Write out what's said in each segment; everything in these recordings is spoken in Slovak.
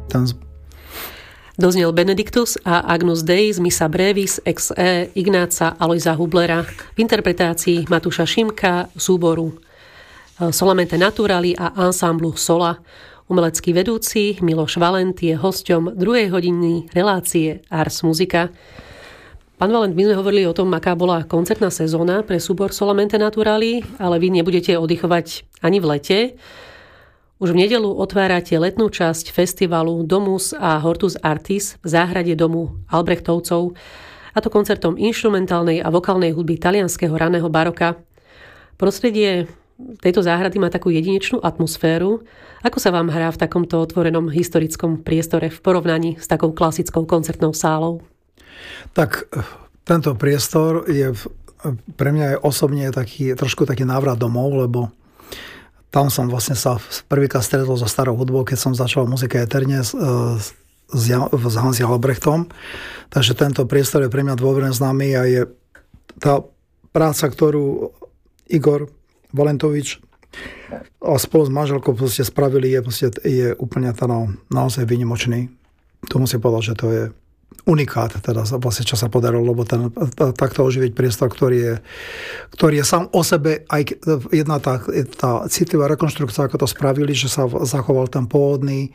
Doznel Benedictus a Agnus Dei z Missa Brevis ex Ignáca Alojza Hublera v interpretácii Matúša Šimka súboru Solamente Naturali a ansamblu Sola. Umelecký vedúci Miloš Valent je hosťom 2. hodiny relácie Ars Musica. Pán Valent, my sme hovorili o tom, aká bola koncertná sezóna pre súbor Solamente Naturali, ale vy nebudete oddychovať ani v lete. Už v nedeľu otvárate letnú časť festivalu Domus a Hortus Artis v záhrade domu Albrechtovcov, a to koncertom inštrumentálnej a vokálnej hudby talianskeho raného baroka. Prostredie tejto záhrady má takú jedinečnú atmosféru. Ako sa vám hrá v takomto otvorenom historickom priestore v porovnaní s takou klasickou koncertnou sálou? Tak tento priestor je pre mňa je osobne trošku taký návrat domov, lebo tam som vlastne sa prvýkrát stretol so starou hudbou, keď som začal Muzika Eterne s Hansi Albrechtom. Takže tento priestor je pre mňa dôverne známy a je tá práca, ktorú Igor Valentovič a spolu s manželkou spravili, je úplne naozaj výnimočný. To musím povedať, že to je unikát, teda vlastne, čo sa podarilo, lebo takto oživiť priestor, ktorý je sám o sebe, aj jedna tá citlivá rekonštrukcia, ako to spravili, že sa zachoval ten pôvodný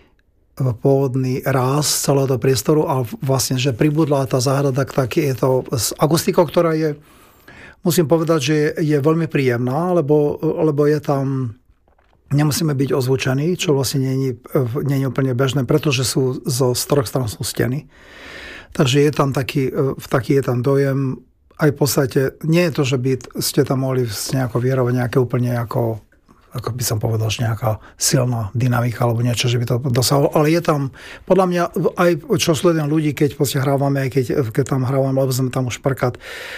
ráz celého toho priestoru a vlastne, že pribudla tá záhrada, tak je to s akustikou, ktorá je, musím povedať, že je veľmi príjemná, lebo je tam, nemusíme byť ozvučení, čo vlastne nie je úplne bežné, pretože sú z troch strán sú steny. Takže je tam taký je tam dojem, aj v podstate, nie je to, že by ste tam mohli nejako vyhrávať nejaké úplne ako by som povedal, že nejaká silná dynamika alebo niečo, že by to dosahovalo. Ale je tam, podľa mňa, aj čo sledujem ľudí, keď hrávame, aj keď tam hrávame, lebo sme tam už prvkrát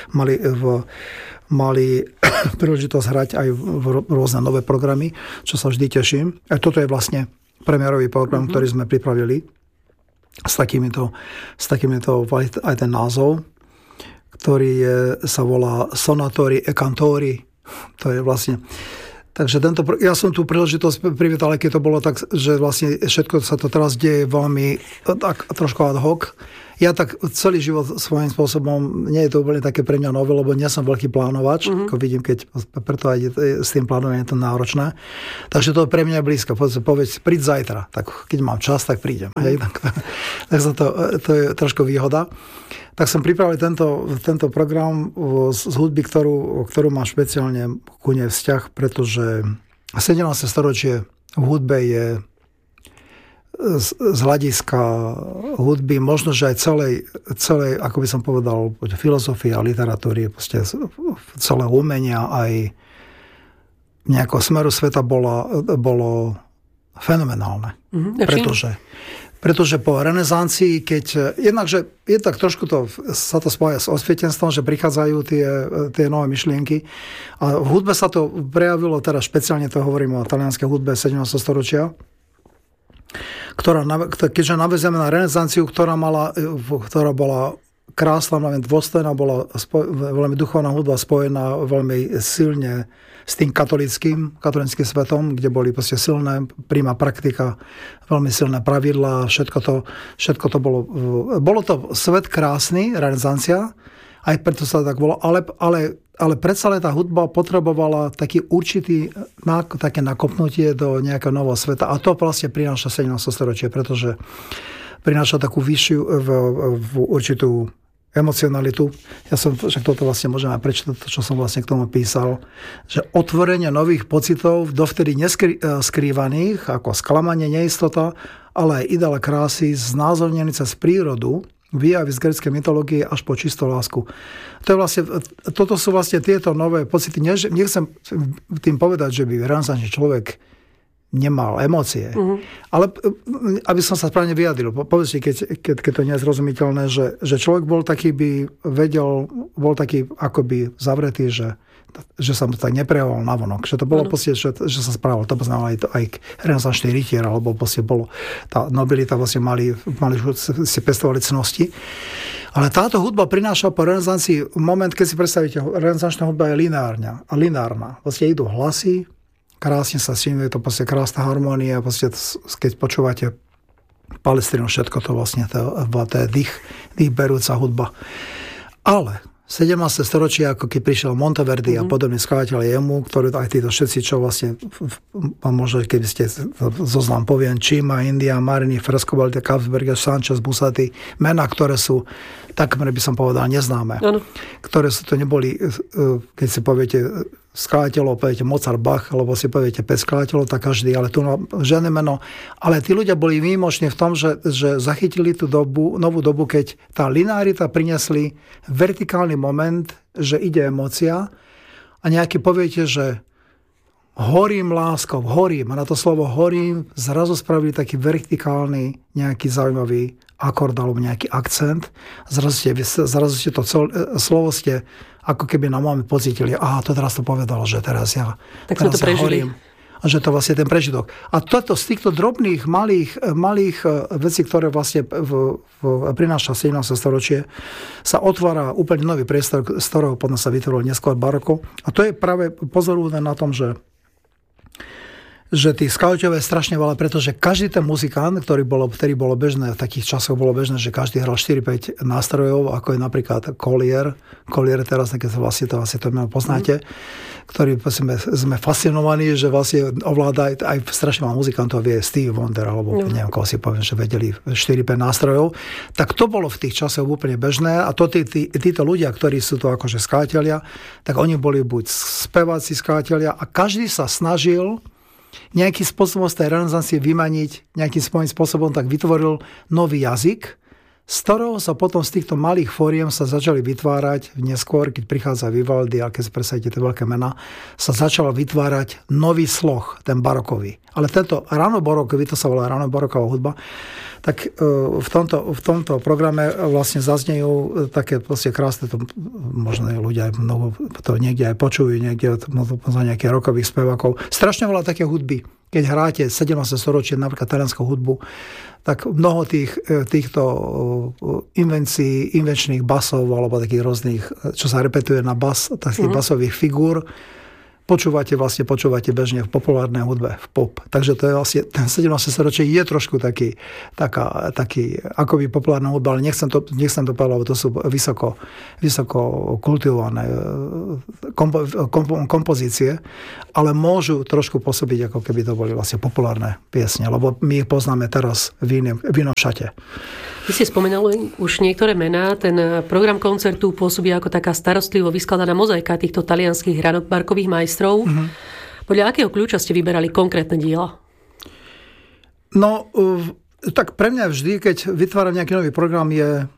mali príležitosť hrať aj v rôzne nové programy, čo sa vždy teším. A toto je vlastne premiérový program, ktorý sme pripravili s takýmito aj ten názov, ktorý sa volá Sonatori e Cantori. To je vlastne. Takže ja som tú príležitosť privítal, keď to bolo tak, že vlastne všetko sa to teraz deje veľmi tak trošku ad hoc. Ja tak celý život svojím spôsobom, nie je to úplne také pre mňa nové, lebo nie som veľký plánovač, ako vidím, keď preto aj s tým plánovaním je to náročné. Takže to pre mňa je blízko. Povedz, príď zajtra. Tak keď mám čas, tak prídem. Hej? Tak to je trošku výhoda. Tak som pripravil tento program z hudby, ktorú mám špeciálne ku nej vzťah, pretože 17. storočie v hudbe je z hľadiska hudby, možno, že aj celej, ako by som povedal, filozofie a literatúry, celé umenia, aj nejakého smeru sveta bolo fenomenálne. Pretože po renesancii, keď jednak trošku sa to spája s osvietenstvom, že prichádzajú tie nové myšlienky. A v hudbe sa to prejavilo, teda špeciálne to hovorím o talianskej hudbe 17. storočia, keďže navezeme na renesanciu, ktorá bola krásna, veľmi dôstojná, bola veľmi duchovná hudba spojená veľmi silne s tým katolickým svetom, kde boli proste silné prima praktika, veľmi silné pravidlá, všetko to bolo to svet krásny, renesancia, aj preto sa tak bolo, ale predsa tá hudba potrebovala taký určitý také nakopnutie do nejakého nového sveta a to vlastne prináša 17. storočie, pretože prináša takú vyššiu v určitú emocionalitu. Však toto vlastne môžeme prečítať, čo som vlastne k tomu písal, že otvorenie nových pocitov, dovtedy skrývaných, ako sklamanie, neistota, ale aj ideál krásy, znázornený cez prírodu, výjavy z gréckej mytológie až po čistú lásku. Toto sú vlastne tieto nové pocity. Nechcem tým povedať, že by renesančný človek nemal emócie. Ale aby som sa správne vyjadril, povedzte, keď to nie je zrozumiteľné, že človek bol taký bol taký akoby zavretý, že sa mu tak neprejavoval navonok. Že to bolo proste, že sa správal. To znamená aj renesančný rytier, alebo bolo tá nobilita, vlastne mali si pestovali cnosti. Ale táto hudba prináša po renesancii moment, keď si predstavíte, renesančná hudba je lineárna. Vlastne idú hlasy, krásne sa sínuje, to proste krásna harmónia, proste, keď počúvate Palestínu, všetko to vlastne to je dých berúca hudba. Ale 17. storočie, ako keď prišiel Monteverdi a podobný skladateľ jemu, ktorý aj títo všetci, čo vlastne, možno keby ste zoznam poviem, Čima, India, Marini, Frescobaldi, Kapsberger, Sanchez, Busati, mená, ktoré sú takmer by som povedal neznáme. Ktoré sú to neboli, keď si poviete skladateľov, poviete Mozart, Bach, alebo si poviete 5 skladateľov, tak každý, ale tu žiadne meno. Ale tí ľudia boli výnimoční v tom, že zachytili tú novú dobu, keď tá linearita priniesli vertikálny moment, že ide emócia a nejaký poviete, že horím láskou, horím. A na to slovo horím zrazu spravili taký vertikálny nejaký zaujímavý akord alebo nejaký akcent. Zrazu ste to slovo ste ako keby na moment pocítili, to teraz to povedal, že teraz ja horím. A že to vlastne ten prežitok. A toto z týchto drobných, malých vecí, ktoré vlastne prináša 17. storočie, sa otvára úplne nový priestor, z ktorého potom sa vytvoril neskôr baroko. A to je práve pozoruhodné na tom, že tých skladateľov je strašne veľa, pretože každý ten muzikant, ktorý bolo bežné, v takých časoch bolo bežné, že každý hral 4-5 nástrojov, ako je napríklad Collier teraz, také to meno poznáte, ktorý sme fascinovaní, že vlastne ovláda aj strašne veľa muzikantov, vie Steve Wonder, alebo neviem, koho si poviem, že vedeli 4-5 nástrojov, tak to bolo v tých časoch úplne bežné a to títo ľudia, ktorí sú to akože skladatelia, tak oni boli buď speváci, skladatelia a každý sa snažil nejakým spôsobom z tej renesancie vymaniť, nejakým svojím spôsobom tak vytvoril nový jazyk, z ktorého sa potom z týchto malých fóriem sa začali vytvárať neskôr, keď prichádza Vivaldi, a keď si predstavíte tie veľké mená, sa začal vytvárať nový sloh, ten barokový. Ale tento ráno-barokový, to sa volá ráno-baroková hudba, tak v tomto programe vlastne zaznejú také krásne, to možno ľudia to niekde aj počujú, niekde za nejakých rokových spevákov. Strašne veľa také hudby. Keď hráte 17. storočie napríklad talianskou hudbu, tak mnoho týchto invenčných basov alebo takých rôznych, čo sa repetuje na bas, takých basových figúr, počúvate bežne v populárnej hudbe, v pop. Takže to je vlastne, ten 17. storočie je trošku taký akoby populárna hudba, ale nechcem to povedať, lebo to sú vysoko kultivované kompozície, ale môžu trošku pôsobiť, ako keby to boli vlastne populárne piesne, lebo my ich poznáme teraz v inom šate. Vy ste spomenuli už niektoré mená. Ten program koncertu pôsobí ako taká starostlivo vyskladaná mozaika týchto talianských ráno-barokových majstrov. Podľa akého kľúča ste vyberali konkrétne diela? No, tak pre mňa vždy, keď vytváram nejaký nový program,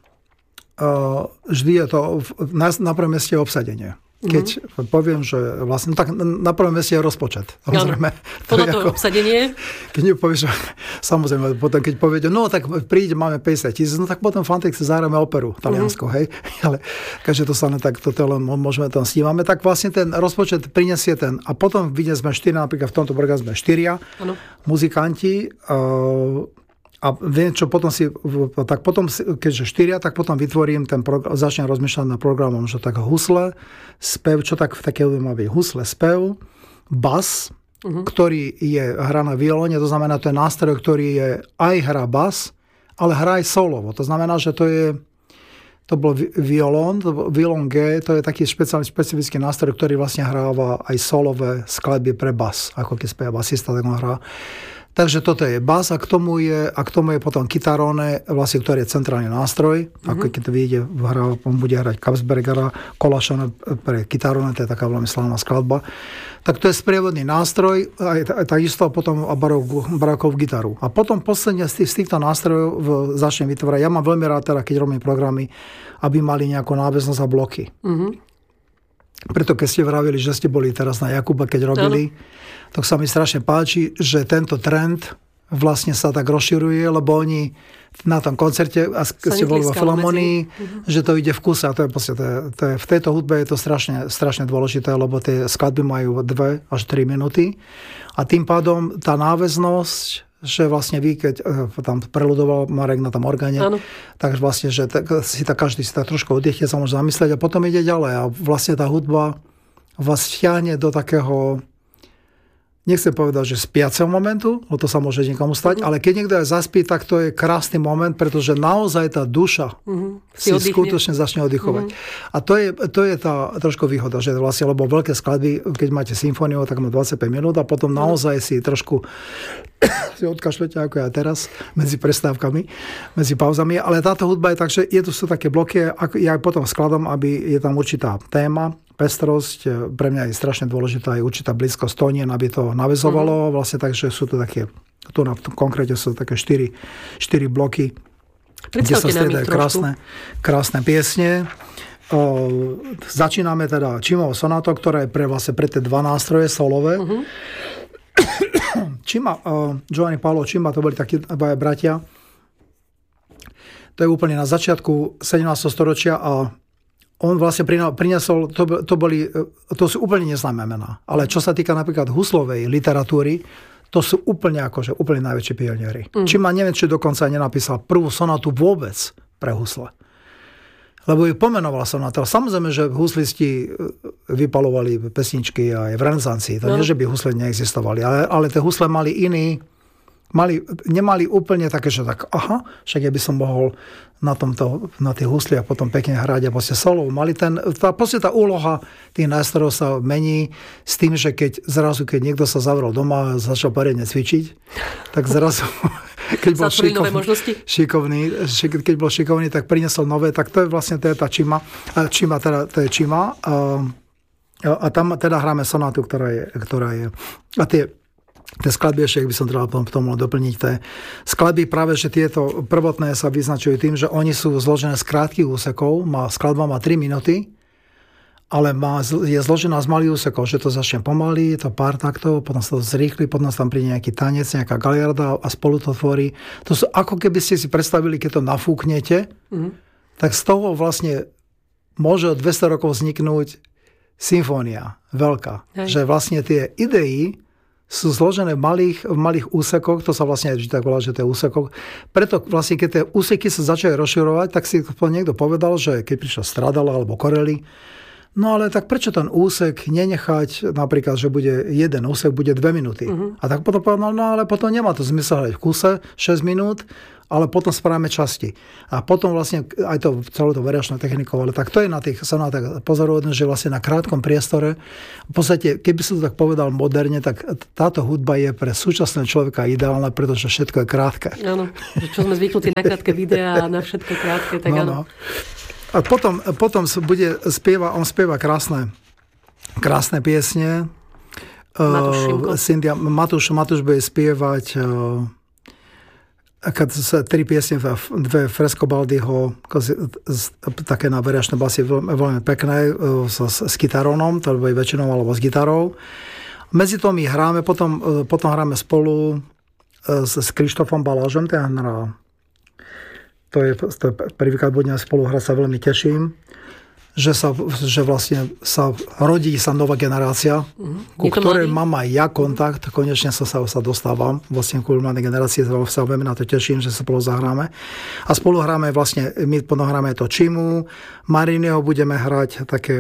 vždy je to na prvom mieste obsadenie. Keď poviem, že vlastne, tak na prvom mieste je rozpočet. Samozrejme. Podľa toho obsadenie? Keď nepovieš, samozrejme, potom keď poviete, no tak príde, máme 50 000, no tak potom fantasticky zahráme operu talianskou, hej. Ale keďže to sa tak toto len môžeme tam snívame, tak vlastne ten rozpočet prinesie ten. A potom vidíme sme 4, napríklad v tomto programu sme 4 muzikanti, a viem, čo potom keďže 4, tak potom vytvorím ten program, začnem rozmýšľať nad programom, že tak husle, spev, čo tak v také má byť husle, spev, bas, ktorý je hra na violóne, to znamená, to je nástroj, ktorý je aj hra bas, ale hra aj solovo. To znamená, že to bol violón G, to je taký špecifický nástroj, ktorý vlastne hráva aj solové skladby pre bas, ako keď spieva basista, tak on hrá. Takže toto je bas a k tomu je potom kytarone, vlastne, ktorý je centrálny nástroj. Ako keď to vyjde, on bude hrať Kapsbergera, Kolašana pre kytarone, to je taká veľmi slávna skladba. Tak to je sprievodný nástroj, takisto potom barokovú gitaru. A potom posledne z týchto nástrojov začnem vytvárať. Ja mám veľmi rád, teda, keď robím programy, aby mali nejakú náväznosť a bloky. Preto keď ste vravili, že ste boli teraz na Jakuba, keď robili, tak sa mi strašne páči, že tento trend vlastne sa tak rozširuje, lebo oni na tom koncerte, a keď ste boli vo Filharmonii, že to ide v kuse. A to je v tejto hudbe je to strašne dôležité, lebo tie skladby majú 2 až 3 minúty. A tým pádom tá náväznosť, že vlastne vy, keď tam preludoval Marek na tom orgáne, tak vlastne, že každý si tak trošku oddychne, sa môže zamyslieť a potom ide ďalej. A vlastne tá hudba vás vťahne do takého nechcem povedať, že spiaceho momentu, lebo to sa môže niekomu stať, ale keď niekto aj zaspí, tak to je krásny moment, pretože naozaj tá duša si skutočne začne oddychovať. A to je tá trošku výhoda, že vlastne, lebo veľké skladby, keď máte symfóniu, tak má 25 minút a potom naozaj si trošku si odkašľete, ako ja teraz, medzi prestávkami, medzi pauzami, ale táto hudba je tak, že sú také bloky, ja potom skladám, aby je tam určitá téma, pestrosť, pre mňa je strašne dôležitá aj určitá blízkosť tónien, aby to naväzovalo. Vlastne tak, že sú to také, konkrétne sú to také 4 bloky, kde sa striedajú krásne piesne. Začíname teda Cimáho sonátou, ktorá je vlastne pre tie dva nástroje solové. Cima, Giovanni Paolo Cima, to boli takí dvaja bratia. To je úplne na začiatku 17. storočia a on vlastne priniesol, to sú úplne neznáme mená, ale čo sa týka napríklad huslovej literatúry, to sú úplne najväčší pionieri. Cima neviem, či dokonca nenapísal prvú sonátu vôbec pre husle. Lebo ju pomenoval sonáta. Samozrejme, že huslisti vypalovali pesničky aj v renesancii. To nie, že by husle neexistovali, ale tie husle mali nemali úplne také, že tak, však ja by som mohol na tých husliach potom pekne hrať a proste solo. Mali tá úloha tých nástrojov sa mení s tým, že keď niekto sa zavrel doma a začal poriadne cvičiť, tak zrazu keď bol šikovný, tak priniesol nové, tak to je vlastne tá Cima. To je Cima. A tam teda hráme sonátu, ktorá je. A tie skladby, ešte by som treba tomu doplniť, tie skladby práve, že tieto prvotné sa vyznačujú tým, že oni sú zložené z krátkych úsekov, skladba má 3 minúty, ale je zložená z malých úsekov, že to začne pomaly, je to pár taktov, potom sa to zrýchli, potom tam príde nejaký tanec, nejaká galiarda a spolu to tvorí. To sú ako keby ste si predstavili, keď to nafúknete, tak z toho vlastne môže od 200 rokov vzniknúť symfónia veľká. Hej. Že vlastne tie idei sú zložené v malých úsekoch, to sa vlastne aj tak volá, že to je úsekov. Preto vlastne, keď tie úseky sa začali rozširovať, tak si niekto povedal, že keď prišla Stradala alebo Corelli, no ale tak prečo ten úsek nenechať napríklad, že bude jeden úsek, bude 2 minúty. A tak potom povedal, no ale potom nemá to zmysel hrať v kuse 6 minút, ale potom spravíme časti. A potom vlastne aj to celé to variačnou technikou, ale tak to je na tých sonátach pozoruhodné, že vlastne na krátkom priestore, v podstate, keby som to tak povedal moderne, tak táto hudba je pre súčasného človeka ideálna, pretože všetko je krátke. Áno, čo sme zvyknutí na krátke videá a na všetko krátke, tak áno. A potom on spieva krásne piesne. Matúš bude spievať tri piesne, dve Frescobaldiho, také na variačné basy veľmi pekné, s kytarónom, to bude väčšinou alebo s gitarou. Medzi tom my hráme, potom hráme spolu s Krištofom Balážom, to je prvýkrát budeme spolu hrať, sa veľmi teším, že vlastne sa rodí nová generácia, ku ktorej mám aj ja kontakt, konečne sa dostávam vlastne ku mladej generácii, sa veľmi na to teším, že sa spolu zahráme. A spolu hráme vlastne, my potom hráme to Cimu, Mariniho budeme hrať také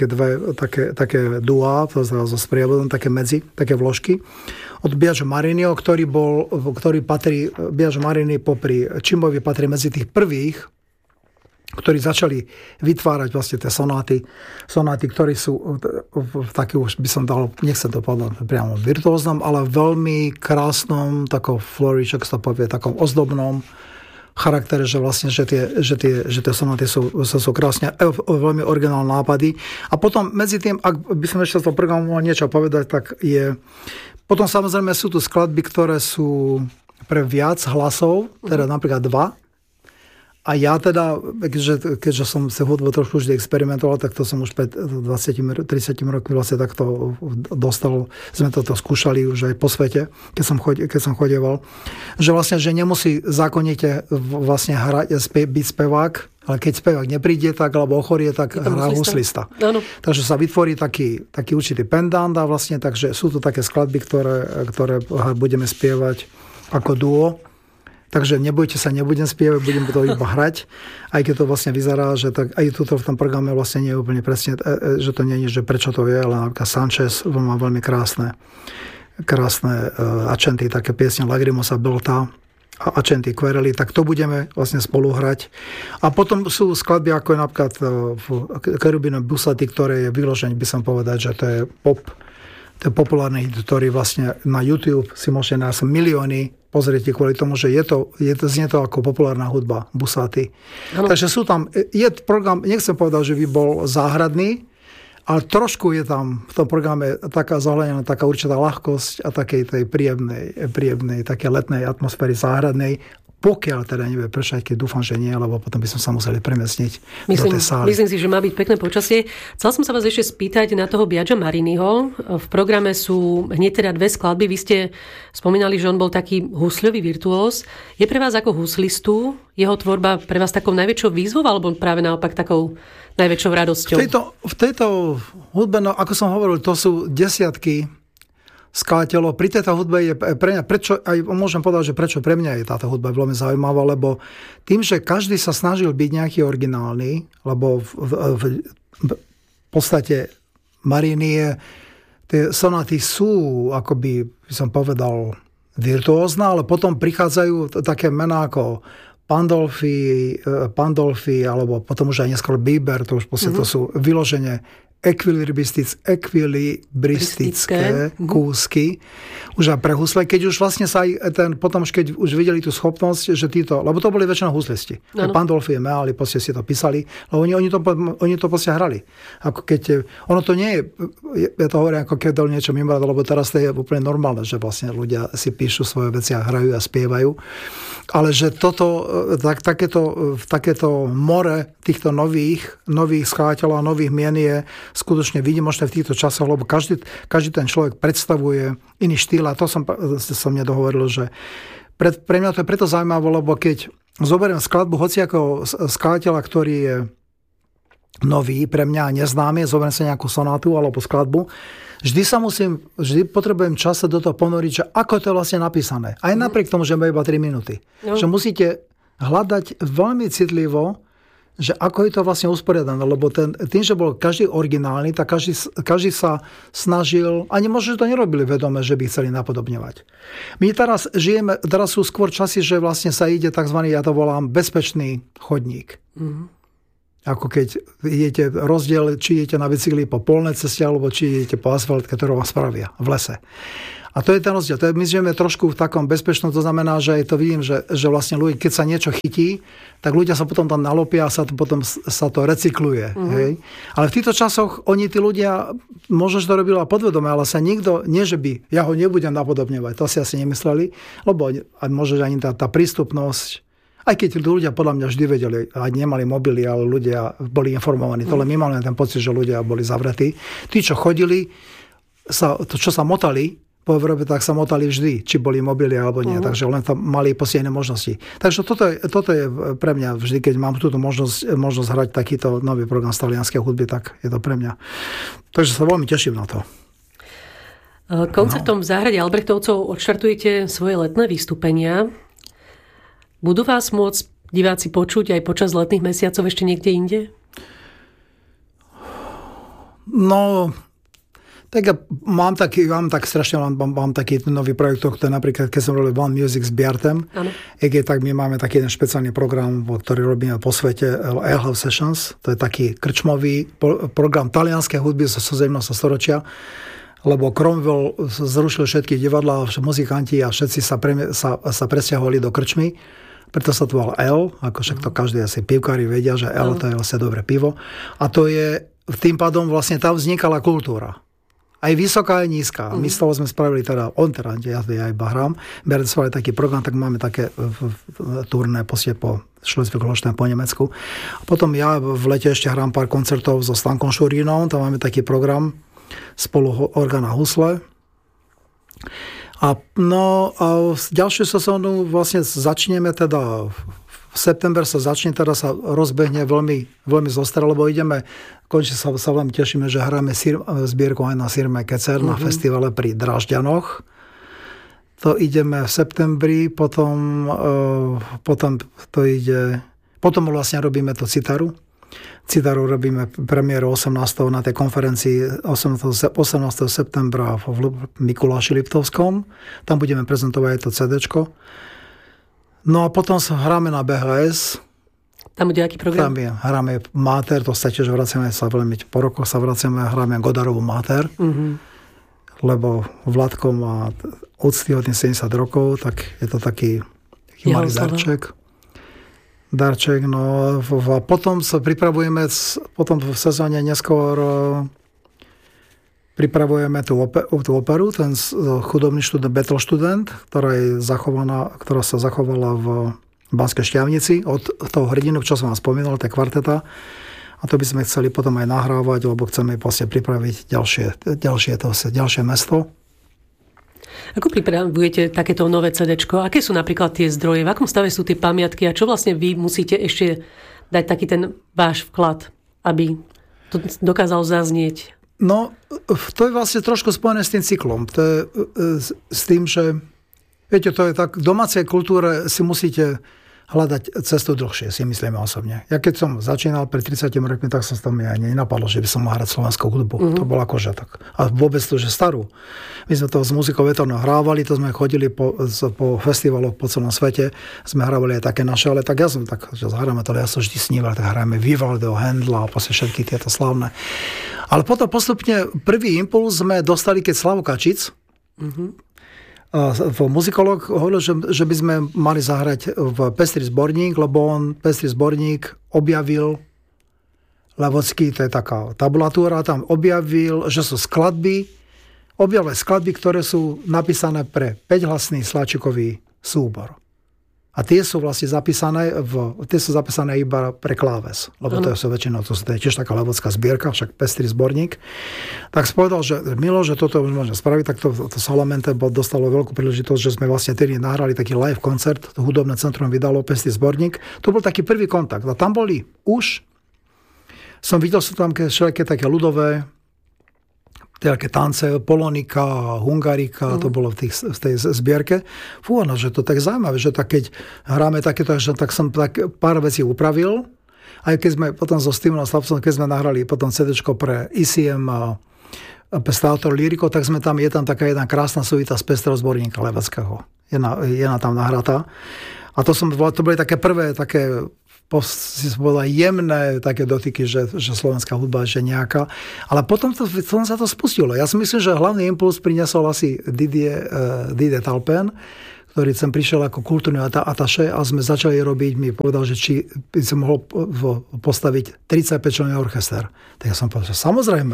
duá, to so sprievodom, také vložky. Od Biagio Marinio, ktorý patrí, Biagio Marini popri Cimovi patrí medzi tých prvých, ktorí začali vytvárať vlastne tie sonáty, ktorí sú taký, už by som dal, nechcem to povedať priamo virtuóznom, ale veľmi krásnom, takom flourish, ak sa povie, takom ozdobnom charaktere, že vlastne, že tie sonáty sú krásne, veľmi originálne nápady. A potom medzi tým, ak by som ešte z toho programu mohol niečo povedať, tak je... Potom samozrejme sú tu skladby, ktoré sú pre viac hlasov, teda napríklad 2. A ja teda, keďže som sa hudbu trošku vždy experimentoval, tak to som už pred 20-30 rokmi vlastne takto dostal. Sme toto skúšali už aj po svete, keď som chodieval. Že vlastne, že nemusí zákonite vlastne byť spevák, ale keď spevák nepríde, tak, alebo ochorie, tak hrá huslista. Takže sa vytvorí taký určitý pendant a vlastne, takže sú to také skladby, ktoré budeme spievať ako duo. Takže nebojte sa, nebudem spievať, budem to iba hrať, aj keď to vlastne vyzerá, že tak, aj tuto v tom programe vlastne nie je úplne presne, že to nie je, že prečo to je, ale napríklad Sanchez má veľmi krásne krásne Accenti, také piesne Lagrimosa Belta a Accenti Quereli, tak to budeme vlastne spolu hrať. A potom sú skladby, ako je napríklad Cherubino Busaty, ktoré je vyložené, by som povedať, že to je pop, to je populárny hit, ktorý vlastne na YouTube si môžete nájsť milióny pozrieť kvôli tomu, že znie to ako populárna hudba Busaty. Takže sú tam, je program, nechcem povedať, že by bol záhradný, ale trošku je tam v tom programe taká zohľadená, taká určitá ľahkosť a takej tej príjemnej, také letnej atmosféry záhradnej, pokiaľ teda nevie pršať, keď dúfam, že nie, lebo potom by sme sa museli premiestniť do tej sály. Myslím si, že má byť pekné počasie. Chcel som sa vás ešte spýtať na toho Biaggia Mariniho. V programe sú hneď teda 2 skladby. Vy ste spomínali, že on bol taký husľový virtuós. Je pre vás ako huslistu jeho tvorba pre vás takou najväčšou výzvou, alebo práve naopak takou najväčšou radosťou? V tejto hudbe, no ako som hovoril, to sú desiatky skladateľov. Pri tejto hudbe je pre mňa, môžem povedať, že prečo pre mňa je táto hudba veľmi zaujímavá, lebo tým, že každý sa snažil byť nejaký originálny, lebo v podstate Marini tie sonáty sú, akoby by som povedal, virtuózne, ale potom prichádzajú také mená ako Pandolfi, alebo potom už aj neskôr Bieber, to už to sú vyloženie ekvilibristické kúsky už aj pre husle, keď už vlastne sa aj potom, keď už videli tú schopnosť, že títo, lebo to boli väčšinou huslisti. Pandolfi, Meali, proste si to písali, lebo oni to proste hrali. Ako keď, ono to nie je, ja to hovorím, ako keď dal niečo mimo, lebo teraz to je úplne normálne, že vlastne ľudia si píšu svoje veci a hrajú a spievajú. Ale že takéto more týchto nových skladateľov a nových mien je skutočne výnimočné v týchto časoch, lebo každý ten človek predstavuje iný štýl a to som nedohovoril, že pre mňa to je preto zaujímavé, lebo keď zoberiem skladbu hociakého skladateľa, ktorý je nový, pre mňa neznámy, zoberiem sa nejakú sonátu alebo skladbu, vždy potrebujem čas sa do toho ponoriť, že ako to je vlastne napísané. Aj napriek tomu, že má iba 3 minúty. Že musíte hľadať veľmi citlivo, že ako je to vlastne usporiadané, lebo tým, že bol každý originálny, tak každý sa snažil, ani možno, že to nerobili vedome, že by chceli napodobňovať. My teraz sú skôr časy, že vlastne sa ide tzv. Ja to volám bezpečný chodník. Ako keď idete rozdiel, či idete na bicykli po polnej ceste, alebo či idete po asfaltke, ktorú vám spravia v lese. A to je ten rozdiel. My žijeme trošku v takom bezpečnom, to znamená, že to vidím, že vlastne ľudia, keď sa niečo chytí, tak ľudia sa potom tam nalopia a potom sa to recykluje. Hej? Ale v týchto časoch tí ľudia, možno, že to robili podvedome, ale sa nikto, nie že by, ja ho nebudem napodobňovať, to si asi nemysleli, lebo možno, že ani tá prístupnosť, aj keď ľudia podľa mňa vždy vedeli, aj nemali mobily, ale ľudia boli informovaní. To len my máme ten pocit, že ľudia boli zavretí. Tí, čo chodili, čo sa motali, po Európe, tak sa motali vždy, či boli mobily alebo nie. Takže len tam mali posiedené možnosti. Takže toto je pre mňa vždy, keď mám túto možnosť hrať takýto nový program z talianskej hudby, tak je to pre mňa. Takže sa veľmi teším na to. Koncertom v záhrade Albrechtovcov odštartujete svoje letné vystúpenia. Budú vás môcť diváci počuť aj počas letných mesiacov ešte niekde inde? No, tak ja mám taký nový projekt, ktorý napríklad, keď som robil One Music s Bjartem, tak my máme taký jeden špeciálny program, ktorý robíme po svete, Ale Sessions, to je taký krčmový program talianskej hudby zo 17. storočia, lebo Cromwell zrušil všetky divadlá, muzikanti a všetci sa presťahovali do krčmy. Preto sa to volá L, ako však to každý asi pivkári vedia, že L to je vlastne dobré pivo. A to je, tým pádom vlastne tam vznikala kultúra. Aj vysoká, aj nízka. My z toho sme spravili ja iba hrám. Bereme svoj taký program, tak máme také turné po Schleswig-Holstein, po Nemecku. A potom ja v lete ešte hrám pár koncertov so Stankom Šurínom, tam máme taký program spolu orgán a husle. A ďalšiu sezónu vlastne začneme v september sa rozbehne veľmi, veľmi zostra, lebo konečne sa veľmi tešíme, že hráme zbierku aj na Sirme Kecer na festivale pri Drážďanoch. To ideme v septembri, potom vlastne robíme to Citaru. Citaru robíme premiéru 18. na tej konferencii 18. septembra v Mikuláši Liptovskom. Tam budeme prezentovať aj to CDčko. No a potom hráme na BHS. Tam bude aký program? Tam hráme Máter, to sa tiež vraciame sa veľmi, po rokoch sa vraciame a hráme Godarovú Máter. Lebo Vladko má úctyhodný 70 rokov, tak je to taký malý darček. No a potom sa pripravujeme, potom v sezóne neskôr pripravujeme tú operu, ten chudobný študent, Battle študent, ktorá sa zachovala v Banskej Štiavnici od toho hrdinu, čo som vám spomínal, tá kvarteta. A to by sme chceli potom aj nahrávať, lebo chceme vlastne pripraviť ďalšie mesto. Ako pripravujete takéto nové CDčko? Aké sú napríklad tie zdroje? V akom stave sú tie pamiatky? A čo vlastne vy musíte ešte dať taký ten váš vklad, aby to dokázalo zaznieť? No, to je vlastne trošku spojené s tým cyklom. To je s tým, že viete, to je tak, v domácej kultúre si musíte hľadať cestu dlhšie, si myslíme osobne. Ja keď som začínal pred 30 rokmi, tak sa to mi aj nenapadlo, že by som mal hrať slovenskú hudbu. To bolo akože tak. A vôbec to, že starú. My sme to s muzikou vetornou hrávali, to sme chodili po festivaloch po celom svete, sme hrávali aj také naše, ale tak ja som tak, že hráme to, ale ja som vždy sníval, tak hráme Vivaldiho, Handla a proste všetky tieto slávne. Ale potom postupne prvý impuls sme dostali, keď Slavo Kačic, muzikológ hovoril, že by sme mali zahrať v Pestrý zborník, lebo on Pestrý zborník objavil Levocký, to je taká tabulatúra, tam objavil, že sú skladby, ktoré sú napísané pre 5-hlasný sláčikový súbor. A tie sú vlastne zapísané iba pre kláves. Lebo to sú väčšinou, to je tiež taká levocká zbierka, však Pestrý zborník. Tak spovedal, že Milo, že toto môžeme spraviť, tak to Salamente dostalo veľkú príležitosť, že sme vlastne tedy nahrali taký live koncert, to hudobné centrum vydalo Pestrý zborník. To bol taký prvý kontakt. A tam boli videl som tam všelijaké také ľudové, také tance, Polonika, Hungarika, to bolo v tej zbierke. No, že to tak zaujímavé, že tak keď hráme takéto, tak som tak pár vecí upravil. Aj keď sme potom so Stevenom Slabsom, keď sme nahrali potom CD-čko pre ICM a Pestátor Lyriko, tak je tam taká jedna krásna suita z Pestrého zborníka Leveckého. Jedna tam nahratá. A to boli také prvé, si povedal, jemné také dotyky, že slovenská hudba je nejaká. Ale potom sa to spustilo. Ja si myslím, že hlavný impuls priniesol asi Didier Talpen, ktorý sem prišiel ako kultúrny ataše a sme začali robiť, mi povedal, že či by som mohol postaviť 35-členný orchester. Tak ja som povedal, že samozrejme.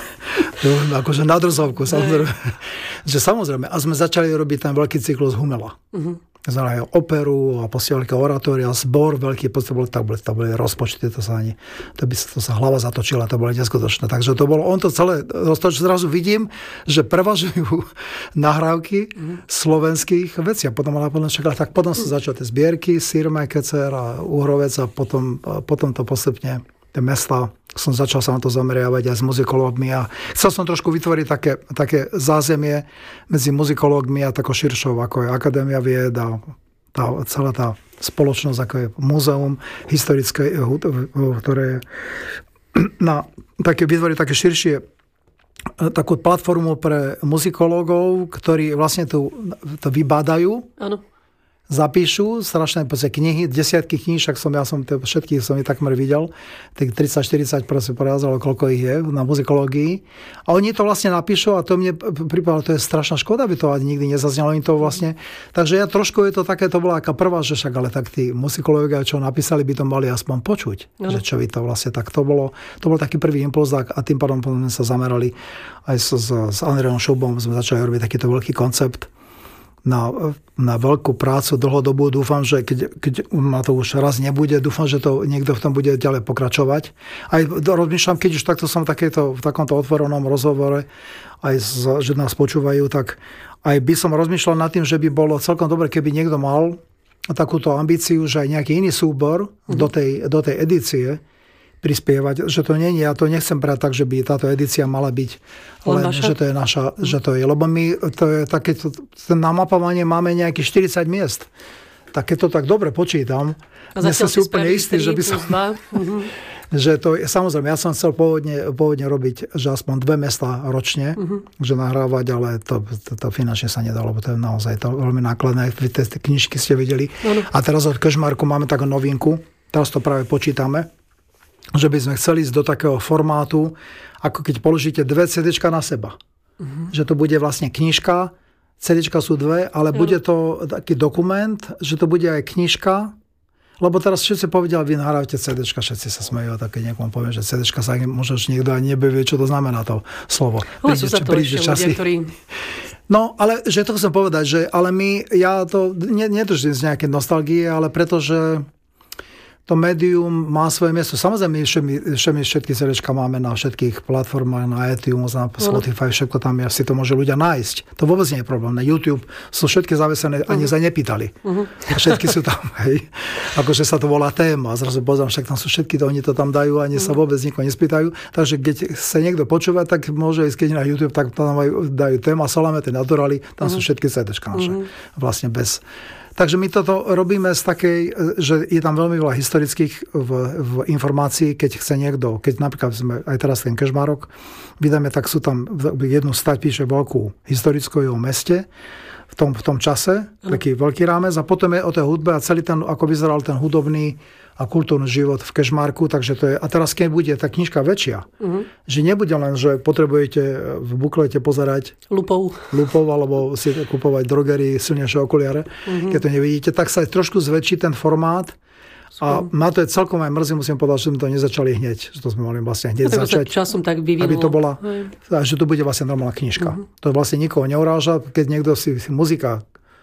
Akože na drzovku, samozrejme. Že samozrejme. A sme začali robiť ten veľký cyklus Humela. Znamená operu a posielky oratória, zbor veľký, to boli rozpočty, to sa hlava zatočila, to bolo neskutočné. Takže to bolo, on to celé, zrazu vidím, že prevažujú nahrávky slovenských vecí. A potom sa začali tie zbierky, Sirme, Kecer a Uhrovec a potom to postupne tie mesta, som začal sa na to zameriavať aj s muzikológmi a chcel som trošku vytvoriť také zázemie medzi muzikológmi a takou širšou, ako je Akadémia vied a celá tá spoločnosť, ako je múzeum historické, ktoré je vytvoriť také širšie takú platformu pre muzikológov, ktorí vlastne to vybádajú. Áno. Zapíšu strašné knihy, desiatky kníh, však všetkých som ich takmer videl, tak 30-40 porázalo, koľko ich je na muzikológii. A oni to vlastne napíšu a to mne pripadalo, to je strašná škoda, by to ani nikdy nezaznelo im to vlastne. Takže ja trošku je to také, to bola aká prvá, že však, ale tak tí muzikológovia, čo napísali, by to mali aspoň počuť. Že čo by to vlastne tak to bol taký prvý impuls a tým pádom sme sa zamerali aj s Andrejom Šubom, sme začali robiť takýto veľký koncept na veľkú prácu dlhodobú. Dúfam, že keď ma to už raz nebude, dúfam, že to niekto v tom bude ďalej pokračovať. Aj rozmýšľam, keď už takto som v takomto otvorenom rozhovore, že nás počúvajú, tak aj by som rozmýšľal nad tým, že by bolo celkom dobre, keby niekto mal takúto ambíciu, že aj nejaký iný súbor do tej edície prispievať, že to nie je, ja to nechcem brať tak, že by táto edícia mala byť len, že to je naša, že to je, lebo my, to je takéto, na mapovanie máme nejakých 40 miest. Tak keď to tak dobre počítam, nie som si úplne istý, že by som... že to, samozrejme, ja som chcel pôvodne robiť, že aspoň 2 mestá ročne, že nahrávať, ale to finančne sa nedalo, lebo to je naozaj to veľmi nákladné. Vy tie knižky ste videli. A teraz od Kežmarku máme takú novinku, teraz to práve počítame, že by sme chceli ísť do takého formátu, ako keď položíte 2 CDčka na seba. Že to bude vlastne knižka, CDčka sú 2, ale bude to taký dokument, že to bude aj knižka, lebo teraz všetci povedia, vy nahrávate CDčka, všetci sa smejú, tak keď niekomu poviem, že CDčka sa možno niekto ani nevie, čo to znamená to slovo. Príde časy. No, ale že to chcem povedať, že ale ja to nedržím z nejaké nostalgie, ale pretože to médium má svoje miesto. Samozrejme, všetky CDčka máme na všetkých platformách, na iTunes, na Spotify, všetko tam je, si to môže ľudia nájsť. To vôbec nie je problém. Na YouTube sú všetky zavesené, ani sa nepýtali. Všetky sú tam, hej. Akože sa to volá téma. Zrazu pozriem, však tam sú všetky, oni to tam dajú, ani sa vôbec nikoho nespýtajú. Takže keď sa niekto počúva, tak môže ísť, keď na YouTube, tak tam dajú téma Salamete Naturali, tam sú všetky CDčka naše. Vlastne bez... Takže my toto robíme z takej, že je tam veľmi veľa historických v informácií, keď chce niekto, keď napríklad sme aj teraz ten Kežmarok vydáme, tak sú tam jednu stať píše veľkú historickú jeho meste v tom čase, taký veľký rámec a potom je o tej hudbe a celý ten, ako vyzeral ten hudobný a kultúrny život v Kežmarku, takže to je, a teraz keď bude tá knižka väčšia, že nebude len, že potrebujete v buklete pozerať lupou alebo si kupovať drogerii silnejšie okuliare, keď to nevidíte, tak sa trošku zväčší ten formát a ma to je celkom aj mrzí, musím povedať, že sme to nezačali hneď, že to sme mali vlastne hneď začať, časom tak vyvinulo, aby to bola, že to bude vlastne normálna knižka. To vlastne nikoho neuráža, keď niekto si muzika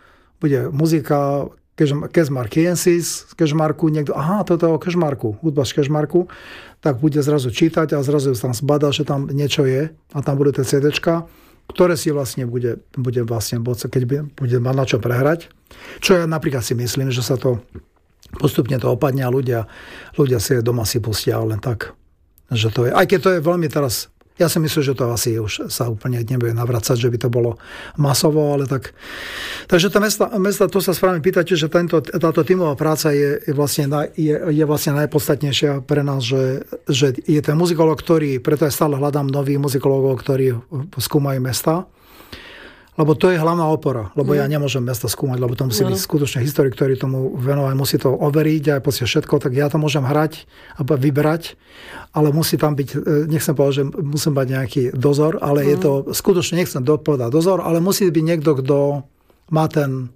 Kežmarkiensis z Kežmarku, niekto, toto je o Kežmarku, hudba z Kežmarku, tak bude zrazu čítať a zrazu tam zbadá, že tam niečo je a tam budú tie CDčka, ktoré si vlastne bude vlastne, keď bude mať na čo prehrať. Čo ja napríklad si myslím, že sa to postupne to opadne a ľudia si doma si pustia len tak, že to je, aj keď to je veľmi teraz. Ja si myslím, že to asi už sa úplne nebude navracať, že by to bolo masovo, ale tak. Takže tá mesta, to sa správne pýtate, že táto tímová práca je vlastne najpodstatnejšia pre nás, že je ten muzikológ, preto aj stále hľadám nových muzikológov, ktorí skúmajú mesta. Lebo to je hlavná opora, lebo ja nemôžem mesta skúmať, lebo to musí byť skutočne historik, ktorý tomu venovať, musí to overiť aj proste všetko, tak ja to môžem hrať a vyberať, ale musí tam byť, nechcem povedať, že musím mať nejaký dozor, ale je to skutočne, nechcem povedať dozor, ale musí byť niekto, kto má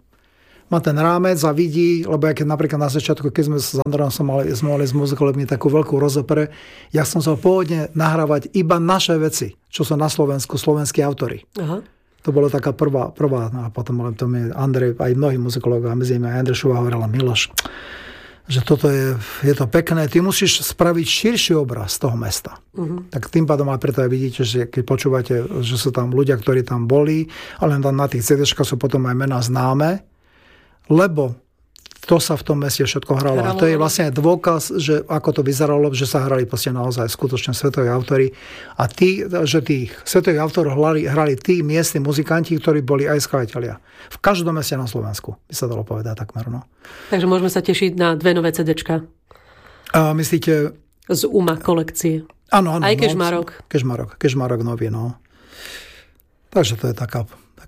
ten rámec a vidí, lebo ja keď napríklad na začiatku, keď sme s Androm sme mali s muzikologmi takú veľkú rozopre, ja som sa pôvodne nahrávať iba naše veci, čo sú na Slovensku, slovenskí autori. Aha. To bola taká prvá, no a potom to mi Andrej, aj mnohí muzikológovia, medzi nimi aj Andrej Šuva hovorila, Miloš, že toto je to pekné, ty musíš spraviť širší obraz toho mesta. Tak tým pádom aj preto aj vidíte, že keď počúvate, že sú tam ľudia, ktorí tam boli, ale tam na tých CD-čkách sú potom aj mená známe, lebo to sa v tom meste všetko hralo. A to je vlastne dôkaz, že ako to vyzeralo, že sa hrali proste naozaj skutočne svetoví autori. A že tých svetových autorov hrali tí miestni muzikanti, ktorí boli aj skladatelia. V každom meste na Slovensku, by sa dalo povedať takmer. No. Takže môžeme sa tešiť na 2 nové CDčka. Myslíte? Z UMA kolekcie. Áno. Aj Kežmarok. Kežmarok nový, no. Takže to je taká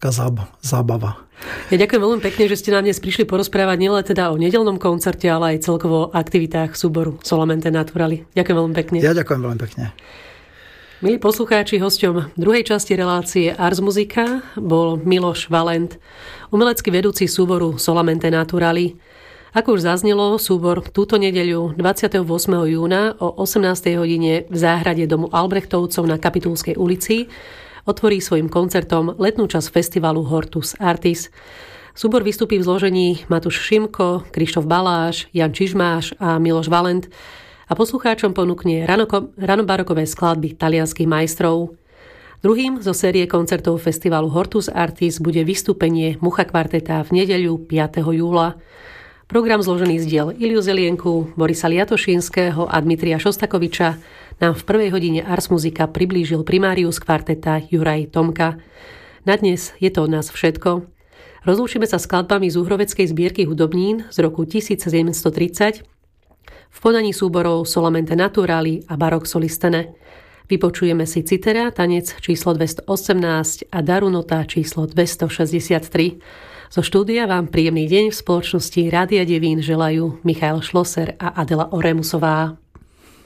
zábava. Ja ďakujem veľmi pekne, že ste nám dnes prišli porozprávať nielen teda o nedeľnom koncerte, ale aj celkovo o aktivitách súboru Solamente Naturali. Ďakujem veľmi pekne. Ja ďakujem veľmi pekne. Milí poslucháči, hosťom druhej časti relácie Ars Musica bol Miloš Valent, umelecký vedúci súboru Solamente Naturali. Ako už zaznelo, súbor túto nedeľu 28. júna o 18. hodine v záhrade domu Albrechtovcov na Kapitulskej ulici otvorí svojim koncertom letnú časť festivalu Hortus Artis. Súbor vystúpi v zložení Matúš Šimko, Krištof Baláš, Jan Čižmáš a Miloš Valent a poslucháčom ponúkne ranobarokové skladby talianskych majstrov. Druhým zo série koncertov festivalu Hortus Artis bude vystúpenie Mucha kvarteta v nedeľu 5. júla. Program zložený z diel Iliu Zelienku, Borisa Liatošinského a Dmitria Šostakoviča nám v prvej hodine Ars Musica priblížil primárius kvarteta Juraj Tomka. Na dnes je to od nás všetko. Rozlúčime sa skladbami z Uhroveckej zbierky hudobnín z roku 1730. V v podaní súborov Solamente Naturali a Barok Solistene. Vypočujeme si Citera, tanec číslo 218 a Darunota číslo 263. Zo štúdia vám príjemný deň v spoločnosti Rádia Devín želajú Michael Schlosser a Adela Oremusová.